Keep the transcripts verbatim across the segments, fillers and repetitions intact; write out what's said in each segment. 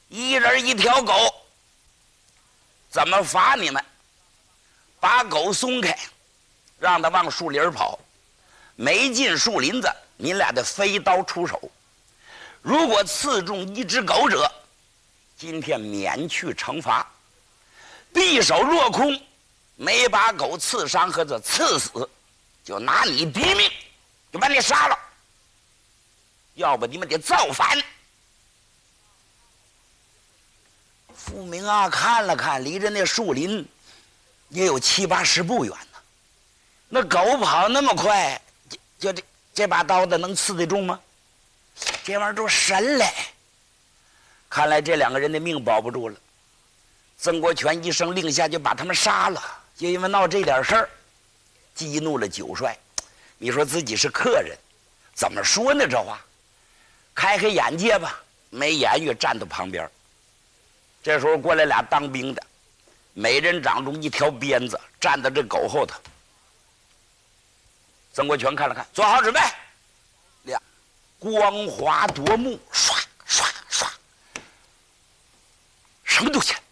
一人一条狗，怎么罚你们？把狗松开，让它往树林跑，没进树林子，你俩得飞刀出手。如果刺中一只狗者，今天免去惩罚。匕首落空，没把狗刺伤或者刺死，就拿你抵命，就把你杀了。要不你们得造反。富明啊，看了看，离着那树林也有七八十步远呢。那狗跑那么快，就就这这把刀子能刺得中吗？这玩意儿都神嘞！看来这两个人的命保不住了。曾国荃一声令下，就把他们杀了。就因为闹这点事儿，激怒了九帅。你说自己是客人，怎么说呢？这话，开开眼界吧，没言语，站到旁边。这时候过来俩当兵的，每人掌中一条鞭子，站在这狗后头。曾国荃看了看，做好准备，亮，光华夺目，唰唰唰，什么东西？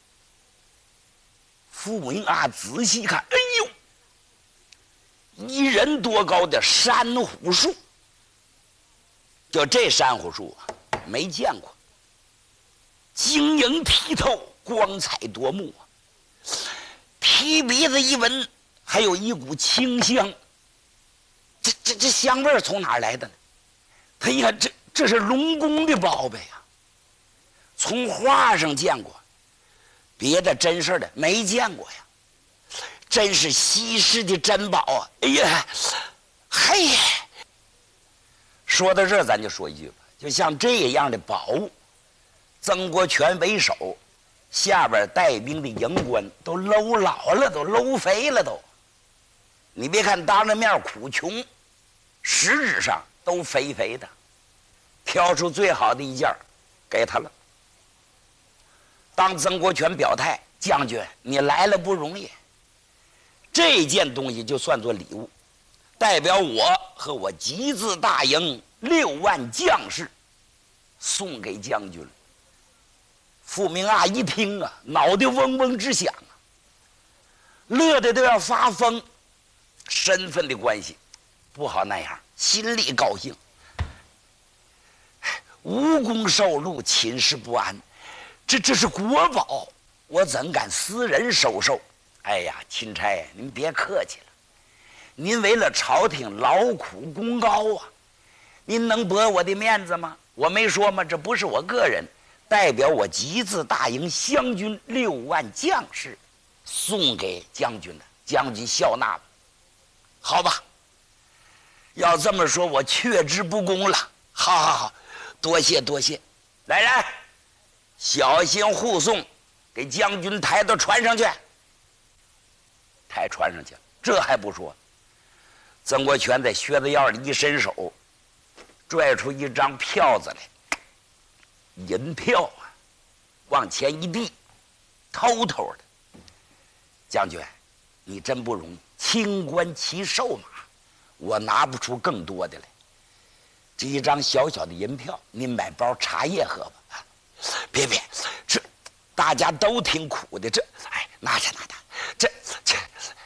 傅明啊，仔细看，哎呦，一人多高的珊瑚树，就这珊瑚树啊，没见过。晶莹剔透，光彩夺目啊！提鼻子一闻，还有一股清香。这这这香味儿从哪儿来的呢？他一看，这这是龙宫的宝贝啊！从画上见过，别的真事的没见过呀。真是稀世的珍宝啊！哎呀，嘿！说到这儿，咱就说一句吧，就像这样的宝物。曾国荃为首，下边带兵的营官都搂老了，都搂肥了都。你别看当着面苦穷，实质上都肥肥的。挑出最好的一件给他了。当曾国荃表态，将军你来了不容易，这件东西就算作礼物，代表我和我集字大营六万将士送给将军了。傅明啊一听啊，脑袋嗡嗡直响啊，乐得都要发疯。身份的关系不好那样，心里高兴。无功受禄，寝食不安，这这是国宝，我怎敢私人收受？哎呀，钦差，您别客气了，您为了朝廷劳苦功高啊，您能驳我的面子吗？我没说吗？这不是我个人。代表我集字大营湘军六万将士，送给将军的，将军笑纳了，好吧？要这么说，我却之不恭了。好好好，多谢多谢。来人，小心护送，给将军抬到船上去。抬船上去了，这还不说，曾国荃在靴子腰里一伸手，拽出一张票子来。银票啊，往前一递，偷偷的。将军，你真不容易，清官骑瘦马，我拿不出更多的来。这一张小小的银票，您买包茶叶喝吧。别别，这大家都挺苦的，这哎，拿下拿下，这这